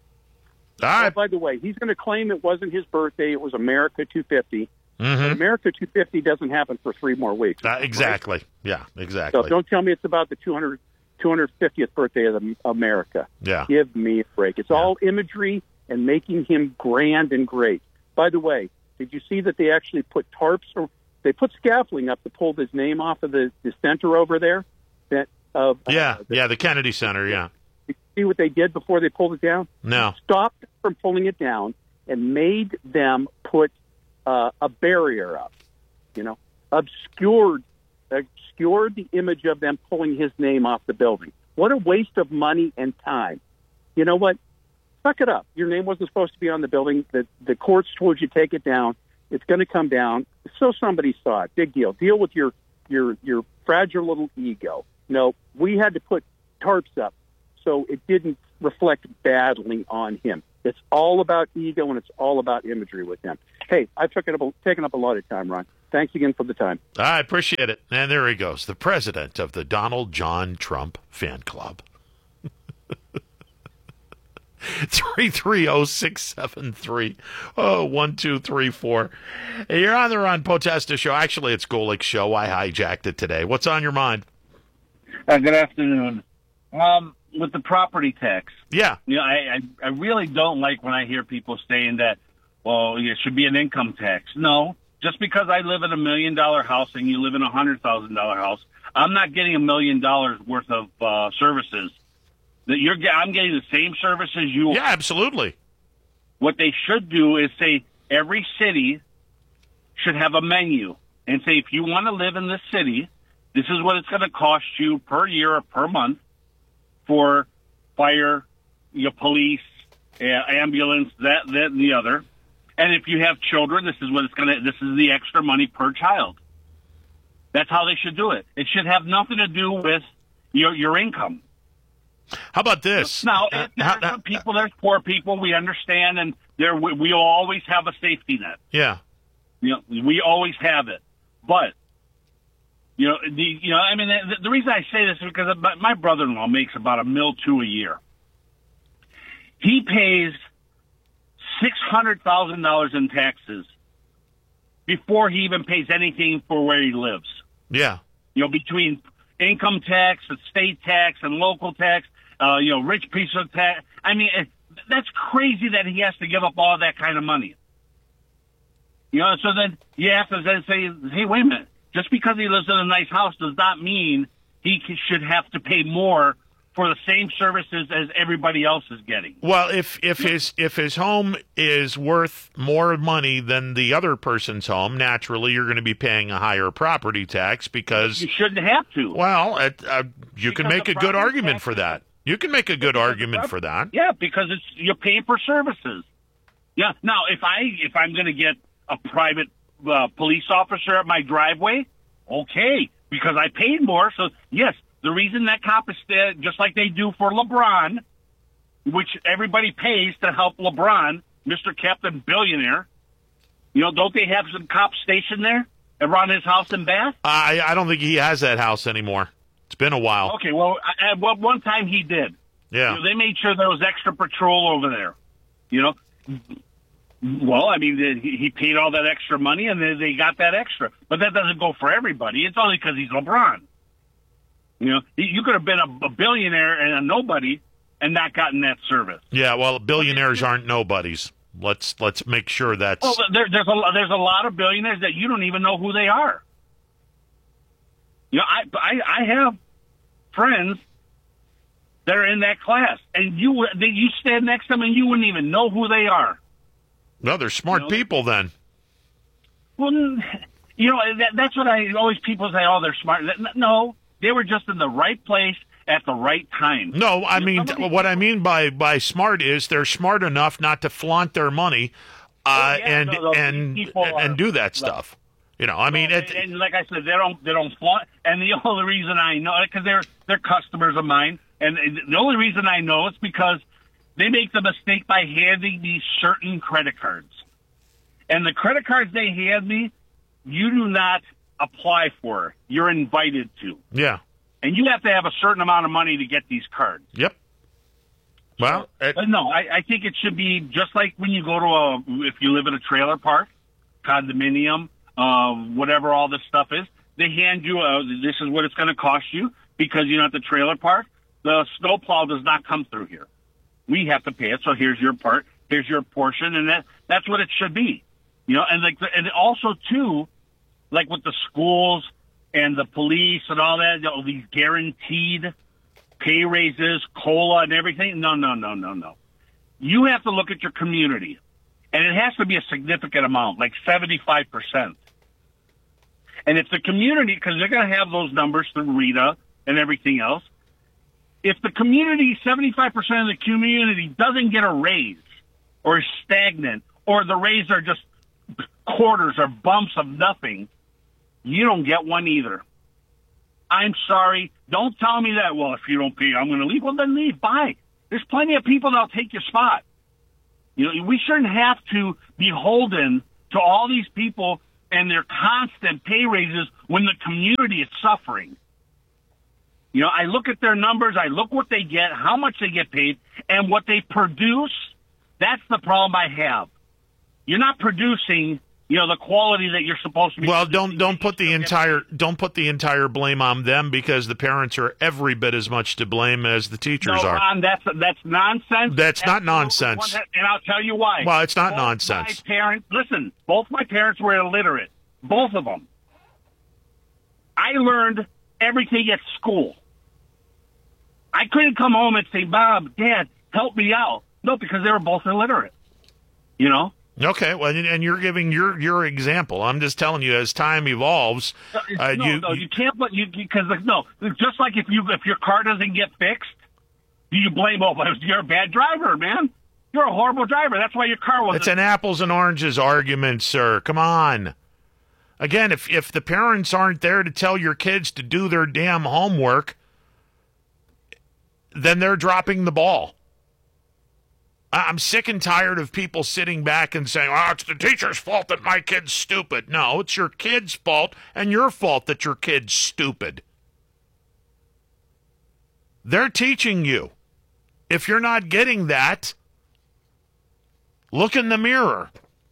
All right. Oh, by the way, he's going to claim it wasn't his birthday. It was America two fifty. Mm-hmm. But America two fifty doesn't happen for three more weeks. Uh, exactly. Right? Yeah, exactly. So don't tell me it's about the two hundred, two hundred fiftieth birthday of the, America. Yeah. Give me a break. It's yeah. all imagery and making him grand and great. By the way, did you see that they actually put tarps or they put scaffolding up to pull his name off of the, the center over there? That Of, yeah, uh, the, yeah, the Kennedy Center, yeah. You see what they did before they pulled it down? No. Stopped from pulling it down and made them put uh, a barrier up, you know, obscured, obscured the image of them pulling his name off the building. What a waste of money and time. You know what? Suck it up. Your name wasn't supposed to be on the building. The, the courts told you take it down. It's going to come down. So somebody saw it. Big deal. Deal with your, your, your fragile little ego. No, we had to put tarps up so it didn't reflect badly on him. It's all about ego, and it's all about imagery with him. Hey, I've taken up, a, taken up a lot of time, Ron. Thanks again for the time. I appreciate it. And there he goes, the president of the Donald John Trump fan club. three three zero, six seven three, oh, one two three four. Hey, you're on the Ron Potesta show. Actually, it's Golik's show. I hijacked it today. What's on your mind? Uh, good afternoon. Um, with the property tax. Yeah. You know, I, I, I really don't like when I hear people saying that, well, it should be an income tax. No, just because I live in a million dollar house and you live in a hundred thousand dollar house, I'm not getting a million dollars worth of uh, services. That you're, I'm getting the same services you are. Yeah, absolutely. What they should do is say every city should have a menu and say, if you want to live in this city, this is what it's going to cost you per year or per month for fire, your police, uh, ambulance, that, that, and the other. And if you have children, this is what it's going to, this is the extra money per child. That's how they should do it. It should have nothing to do with your, your income. How about this? Now, uh, there's how, some people, there's poor people, we understand, and there we, we'll always have a safety net. Yeah. You know, we always have it. But, you know, the, you know, I mean, the, the reason I say this is because my, my brother-in-law makes about a mil two a year. He pays six hundred thousand dollars in taxes before he even pays anything for where he lives. Yeah. You know, between income tax and state tax and local tax, uh, you know, rich piece of tax. I mean, it, that's crazy that he has to give up all that kind of money. You know, so then you have to then say, hey, wait a minute. Just because he lives in a nice house does not mean he should have to pay more for the same services as everybody else is getting. Well, if if his if his home is worth more money than the other person's home, naturally you're going to be paying a higher property tax because you shouldn't have to. Well, it, uh, you because can make a good argument for that. You can make a good argument for that. Yeah, because it's you're paying for services. Yeah. Now, if I if I'm going to get a private uh, police officer at my driveway, okay, because I paid more. So yes. The reason that cop is there, just like they do for LeBron, which everybody pays to help LeBron, Mister Captain Billionaire, you know, don't they have some cops stationed there around his house in Bath? I I don't think he has that house anymore. It's been a while. Okay, well, at one time he did. Yeah. You know, they made sure there was extra patrol over there, you know. Well, I mean, he paid all that extra money, and they got that extra. But that doesn't go for everybody. It's only because he's LeBron. You know, you could have been a, a billionaire and a nobody and not gotten that service. Yeah, well, billionaires aren't nobodies. Let's let's make sure that's. Well, there, there's a there's a lot of billionaires that you don't even know who they are. You know, I I, I have friends that are in that class, and you you stand next to them and you wouldn't even know who they are. No, they're smart you know? people then. Well, you know that, that's what I always people say. Oh, they're smart. No. They were just in the right place at the right time. No, I mean, what I mean by, by smart is they're smart enough not to flaunt their money uh, oh, yeah, and no, no, and are, and do that stuff. You know, I mean, well, it, and, and like I said, they don't they don't flaunt. And the only reason I know because they're they're customers of mine, and the only reason I know is because they make the mistake by handing me certain credit cards, and the credit cards they hand me, you do not apply for. You're invited to. Yeah. And you have to have a certain amount of money to get these cards. Yep. Well, so, it, but no, I, I think it should be just like when you go to a, if you live in a trailer park, condominium, uh, whatever all this stuff is, they hand you a, this is what it's going to cost you because you're at the trailer park. The snowplow does not come through here. We have to pay it. So here's your part. Here's your portion. And that, that's what it should be. You know, and like, and also too, like with the schools and the police and all that, you know, these guaranteed pay raises, COLA and everything. No, no, no, no, no. You have to look at your community. And it has to be a significant amount, like seventy-five percent. And if the community, because they're going to have those numbers through Rita and everything else, if the community, seventy-five percent of the community doesn't get a raise or is stagnant or the raise are just quarters or bumps of nothing, you don't get one either. I'm sorry. Don't tell me that, well, if you don't pay, I'm going to leave. Well, then leave. Bye. There's plenty of people that'll take your spot. You know, we shouldn't have to be beholden to all these people and their constant pay raises when the community is suffering. You know, I look at their numbers, I look what they get, how much they get paid, and what they produce. That's the problem I have. You're not producing, you know, the quality that you're supposed to be. Well, don't don't put the entire don't put the entire blame on them, because the parents are every bit as much to blame as the teachers no, are. Ron, that's that's nonsense. That's Absolutely not nonsense. And I'll tell you why. Well, it's not both nonsense. My parents, listen, both my parents were illiterate, both of them. I learned everything at school. I couldn't come home and say, Bob, Dad, help me out. No, because they were both illiterate. You know. Okay, well, and you're giving your your example. I'm just telling you, as time evolves, uh, no, you no, you can't. But you because no, just like if you if your car doesn't get fixed, do you blame? Oh, you're a bad driver, man. You're a horrible driver. That's why your car wasn't. It's an apples and oranges argument, sir. Come on. Again, if if the parents aren't there to tell your kids to do their damn homework, then they're dropping the ball. I'm sick and tired of people sitting back and saying, oh, it's the teacher's fault that my kid's stupid. No, it's your kid's fault and your fault that your kid's stupid. They're teaching you. If you're not getting that, look in the mirror.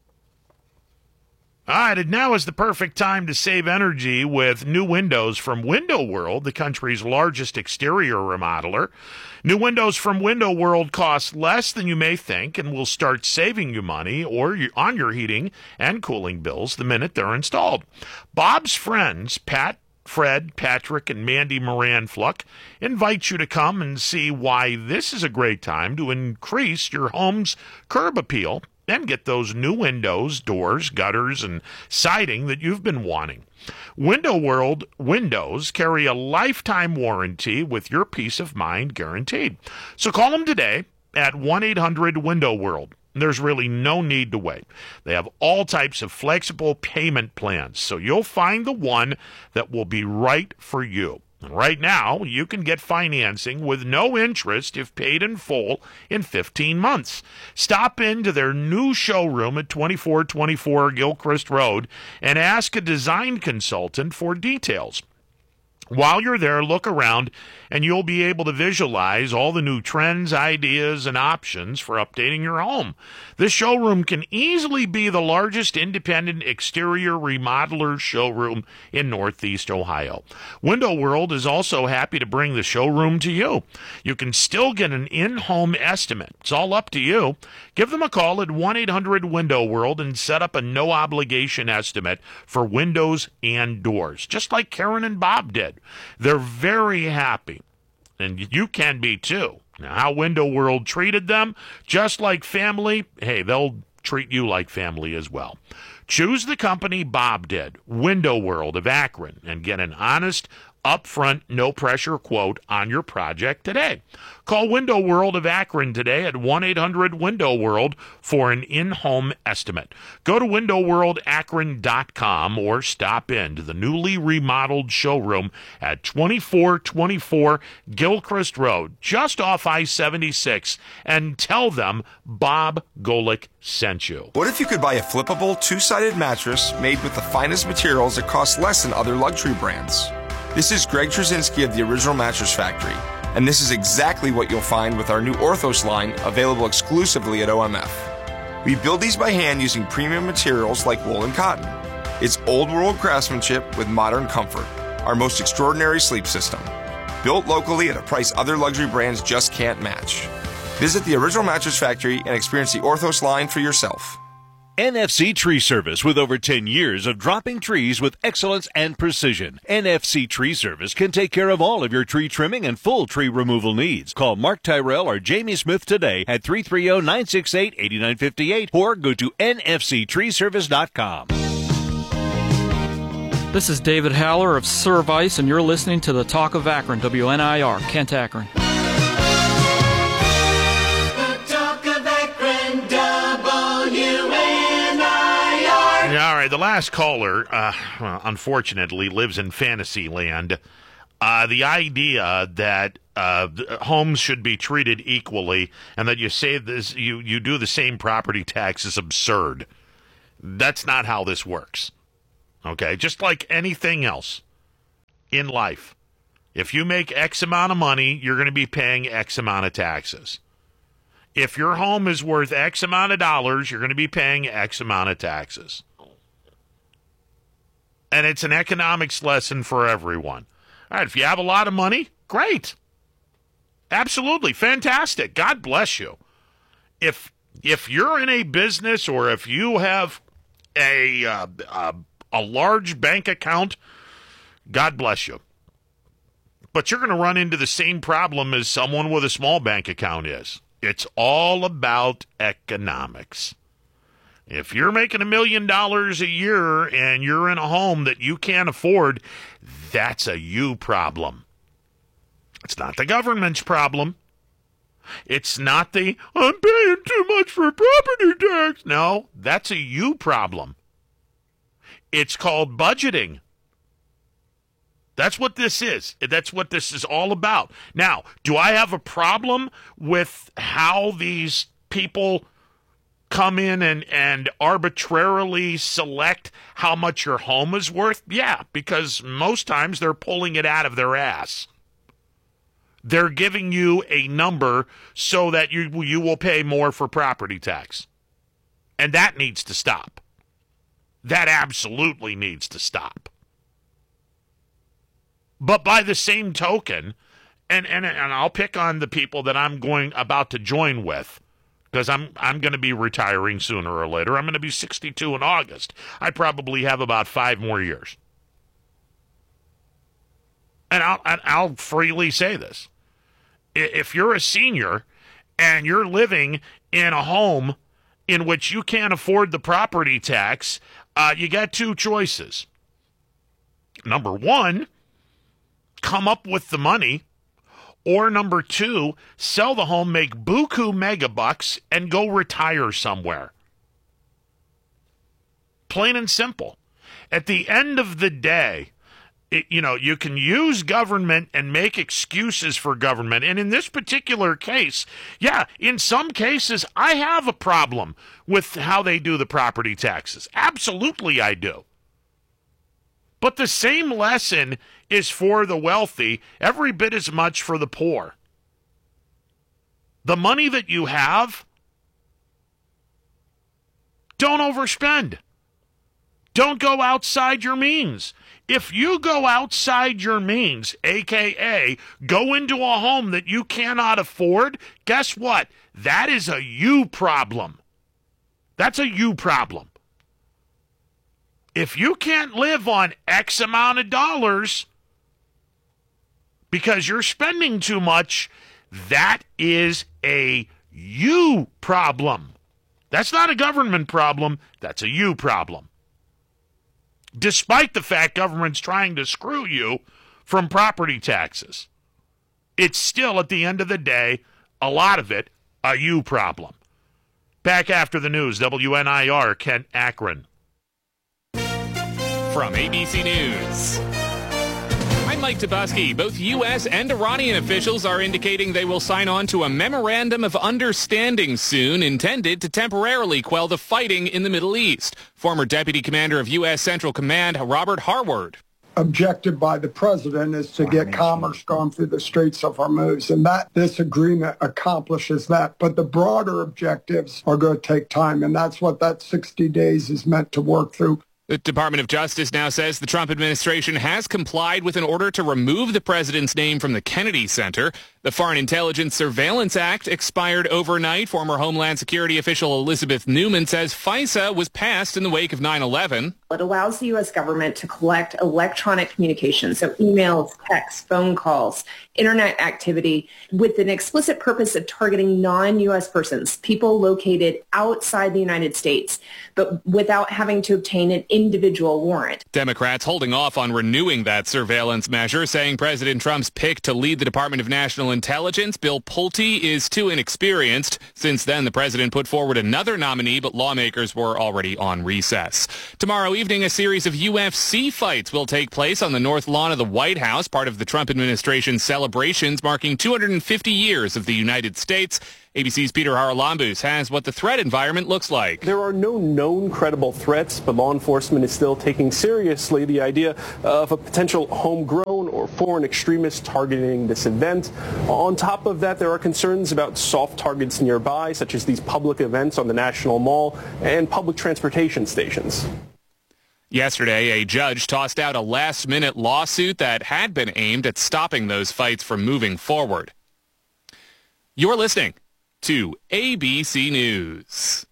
All right, and now is the perfect time to save energy with new windows from Window World, the country's largest exterior remodeler. New windows from Window World cost less than you may think and will start saving you money or on your heating and cooling bills the minute they're installed. Bob's friends, Pat, Fred, Patrick, and Mandy Moran-Fluck, invite you to come and see why this is a great time to increase your home's curb appeal and get those new windows, doors, gutters, and siding that you've been wanting. Window World windows carry a lifetime warranty with your peace of mind guaranteed. So call them today at one eight hundred window world. There's really no need to wait. They have all types of flexible payment plans, so you'll find the one that will be right for you. Right now, you can get financing with no interest if paid in full in fifteen months. Stop into their new showroom at twenty-four twenty-four Gilchrist Road and ask a design consultant for details. While you're there, look around, and you'll be able to visualize all the new trends, ideas, and options for updating your home. This showroom can easily be the largest independent exterior remodeler showroom in Northeast Ohio. Window World is also happy to bring the showroom to you. You can still get an in-home estimate. It's all up to you. Give them a call at one eight hundred window world and set up a no-obligation estimate for windows and doors, just like Karen and Bob did. They're very happy, and you can be too. Now, how Window World treated them, just like family, hey, they'll treat you like family as well. Choose the company Bob did, Window World of Akron, and get an honest, upfront, no-pressure quote on your project today. Call Window World of Akron today at one eight hundred window world for an in-home estimate. Go to window world akron dot com or stop in to the newly remodeled showroom at twenty-four twenty-four Gilchrist Road, just off I seventy-six, and tell them Bob Golick sent you. What if you could buy a flippable, two-sided mattress made with the finest materials that cost less than other luxury brands? This is Greg Trzynski of the Original Mattress Factory, and this is exactly what you'll find with our new Orthos line, available exclusively at O M F. We build these by hand using premium materials like wool and cotton. It's old-world craftsmanship with modern comfort, our most extraordinary sleep system. Built locally at a price other luxury brands just can't match. Visit the Original Mattress Factory and experience the Orthos line for yourself. N F C Tree Service, with over ten years of dropping trees with excellence and precision. N F C Tree Service can take care of all of your tree trimming and full tree removal needs. Call Mark Tyrell or Jamie Smith today at three three zero, nine six eight, eight nine five eight or go to N F C tree service dot com. This is David Haller of Service, and you're listening to the Talk of Akron, W N I R, Kent, Akron. All right, the last caller, uh, well, unfortunately, lives in fantasy land. Uh, the idea that uh, homes should be treated equally and that you say this, you, you do the same property tax is absurd. That's not how this works. Okay, just like anything else in life. If you make X amount of money, you're going to be paying X amount of taxes. If your home is worth X amount of dollars, you're going to be paying X amount of taxes. And it's an economics lesson for everyone. All right, if you have a lot of money, great. Absolutely, fantastic. God bless you. If if you're in a business or if you have a uh, a, a large bank account, God bless you. But you're going to run into the same problem as someone with a small bank account is. It's all about economics. If you're making a million dollars a year and you're in a home that you can't afford, that's a you problem. It's not the government's problem. It's not the, I'm paying too much for property tax. No, that's a you problem. It's called budgeting. That's what this is. That's what this is all about. Now, do I have a problem with how these people come in and, and arbitrarily select how much your home is worth? Yeah, because most times they're pulling it out of their ass. They're giving you a number so that you you will pay more for property tax. And that needs to stop. That absolutely needs to stop. But by the same token, and, and, and I'll pick on the people that I'm going about to join with, because I'm I'm going to be retiring sooner or later. I'm going to be sixty-two in August. I probably have about five more years. And I'll, I'll freely say this. If you're a senior and you're living in a home in which you can't afford the property tax, uh, you got two choices. Number one, come up with the money. Or number two, sell the home, make buku megabucks, and go retire somewhere. Plain and simple. At the end of the day, it, you know, you can use government and make excuses for government. And in this particular case, yeah, in some cases, I have a problem with how they do the property taxes. Absolutely, I do. But the same lesson is for the wealthy, every bit as much for the poor. The money that you have, don't overspend. Don't go outside your means. If you go outside your means, a k a go into a home that you cannot afford, guess what? That is a you problem. That's a you problem. If you can't live on X amount of dollars because you're spending too much, that is a you problem. That's not a government problem. That's a you problem. Despite the fact government's trying to screw you from property taxes, it's still, at the end of the day, a lot of it, a you problem. Back after the news, W N I R, Kent Akron. From A B C News, I'm Mike Tobuski. Both U S and Iranian officials are indicating they will sign on to a memorandum of understanding soon intended to temporarily quell the fighting in the Middle East. Former Deputy Commander of U S Central Command, Robert Harward. Objected by the president is to get commerce going through the Straits of Hormuz, and that this agreement accomplishes that. But the broader objectives are going to take time, and that's what that sixty days is meant to work through. The Department of Justice now says the Trump administration has complied with an order to remove the president's name from the Kennedy Center. The Foreign Intelligence Surveillance Act expired overnight. Former Homeland Security official Elizabeth Newman says FISA was passed in the wake of nine eleven. It allows the U S government to collect electronic communications, so emails, texts, phone calls, internet activity, with an explicit purpose of targeting non-U S persons, people located outside the United States, but without having to obtain an individual warrant. Democrats holding off on renewing that surveillance measure, saying President Trump's pick to lead the Department of National intelligence, Bill Pulte, is too inexperienced. Since then, the president put forward another nominee, but lawmakers were already on recess. Tomorrow evening, a series of U F C fights will take place on the north lawn of the White House, part of the Trump administration's celebrations marking two hundred fifty years of the United States. A B C's Peter Haralambous has what the threat environment looks like. There are no known credible threats, but law enforcement is still taking seriously the idea of a potential homegrown or foreign extremist targeting this event. On top of that, there are concerns about soft targets nearby, such as these public events on the National Mall and public transportation stations. Yesterday, a judge tossed out a last-minute lawsuit that had been aimed at stopping those fights from moving forward. You're listening to A B C News.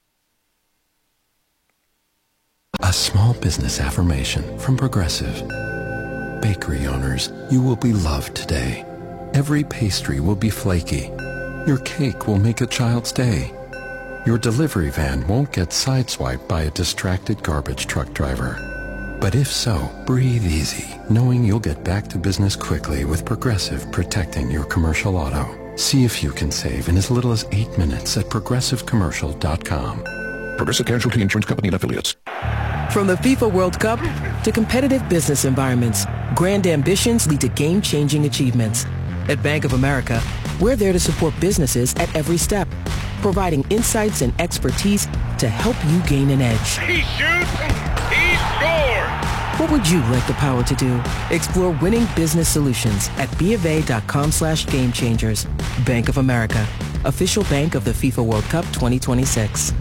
A small business affirmation from Progressive. Bakery owners, you will be loved today. Every pastry will be flaky. Your cake will make a child's day. Your delivery van won't get sideswiped by a distracted garbage truck driver. But if so, breathe easy, knowing you'll get back to business quickly with Progressive protecting your commercial auto. See if you can save in as little as eight minutes at progressive commercial dot com. Progressive Casualty Insurance Company and Affiliates. From the FIFA World Cup to competitive business environments, grand ambitions lead to game-changing achievements. At Bank of America, we're there to support businesses at every step, providing insights and expertise to help you gain an edge. He shoots, he scores! What would you like the power to do? Explore winning business solutions at bofa.com slash game changers. Bank of America, official bank of the FIFA World Cup twenty twenty-six.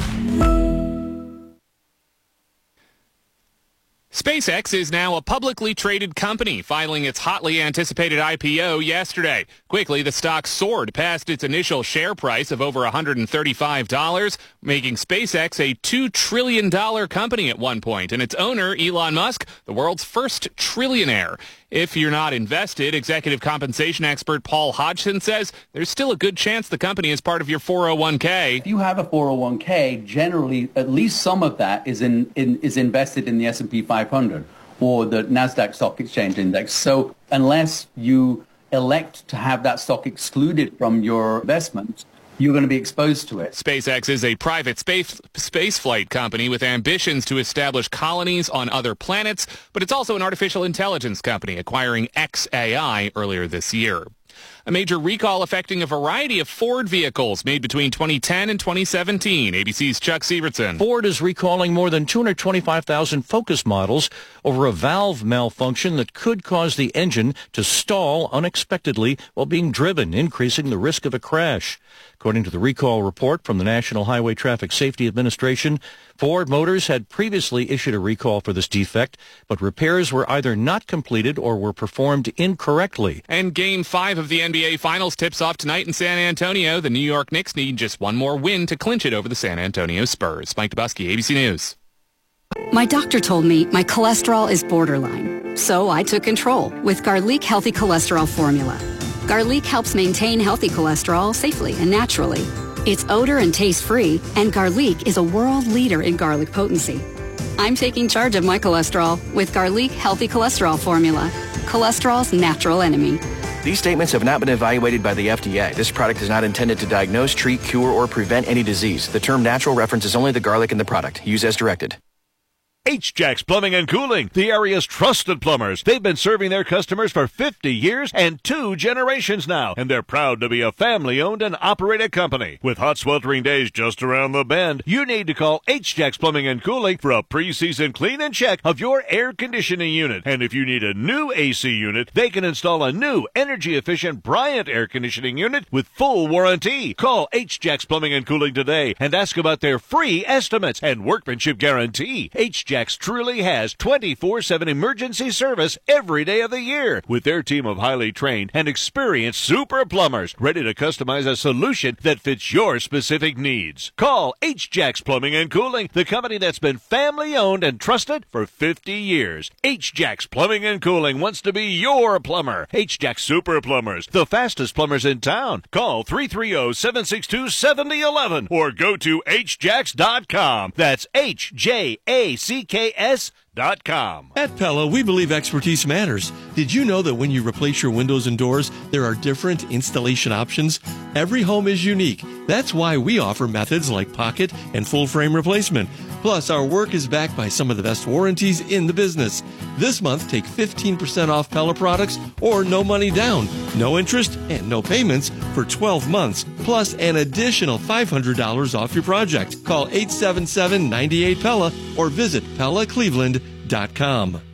SpaceX is now a publicly traded company, filing its hotly anticipated I P O yesterday. Quickly, the stock soared past its initial share price of over one hundred thirty-five dollars, making SpaceX a two trillion dollars company at one point, and its owner, Elon Musk, the world's first trillionaire. If you're not invested, executive compensation expert Paul Hodgson says there's still a good chance the company is part of your four oh one k. If you have a four oh one k, generally at least some of that is in, in is invested in the S and P five hundred or the NASDAQ Stock Exchange Index. So unless you elect to have that stock excluded from your investment, you're going to be exposed to it. SpaceX is a private space space flight company with ambitions to establish colonies on other planets, but it's also an artificial intelligence company, acquiring X A I earlier this year. A major recall affecting a variety of Ford vehicles made between twenty ten and twenty seventeen. A B C's Chuck Severson. Ford is recalling more than two hundred twenty-five thousand Focus models over a valve malfunction that could cause the engine to stall unexpectedly while being driven, increasing the risk of a crash. According to the recall report from the National Highway Traffic Safety Administration, Ford Motors had previously issued a recall for this defect, but repairs were either not completed or were performed incorrectly. And Game five of the N B A Finals tips off tonight in San Antonio. The New York Knicks need just one more win to clinch it over the San Antonio Spurs. Mike Dubusky, A B C News. My doctor told me my cholesterol is borderline, so I took control with Garlic Healthy Cholesterol Formula. Garlic helps maintain healthy cholesterol safely and naturally. It's odor and taste-free, and Garlic is a world leader in garlic potency. I'm taking charge of my cholesterol with Garlic Healthy Cholesterol Formula, cholesterol's natural enemy. These statements have not been evaluated by the F D A. This product is not intended to diagnose, treat, cure, or prevent any disease. The term natural references only the garlic in the product. Use as directed. H-Jacks Plumbing and Cooling, the area's trusted plumbers. They've been serving their customers for fifty years and two generations now, and they're proud to be a family-owned and operated company. With hot, sweltering days just around the bend, you need to call H-Jacks Plumbing and Cooling for a pre-season clean and check of your air conditioning unit. And if you need a new A C unit, they can install a new energy-efficient Bryant air conditioning unit with full warranty. Call H-Jacks Plumbing and Cooling today and ask about their free estimates and workmanship guarantee. H-Jacks truly has twenty-four seven emergency service every day of the year with their team of highly trained and experienced super plumbers ready to customize a solution that fits your specific needs. Call H-Jacks Plumbing and Cooling, the company that's been family owned and trusted for fifty years. H-Jacks Plumbing and Cooling wants to be your plumber. H-Jacks Super Plumbers, the fastest plumbers in town. Call three three zero, seven six two, seven zero one one or go to H jacks dot com. That's H J A C K S dot com. At Pella, we believe expertise matters. Did you know that when you replace your windows and doors, there are different installation options? Every home is unique. That's why we offer methods like pocket and full frame replacement. Plus, our work is backed by some of the best warranties in the business. This month, take fifteen percent off Pella products or no money down, no interest, and no payments for twelve months, plus an additional five hundred dollars off your project. Call eight seven seven, nine eight, Pella or visit Pella Cleveland dot com.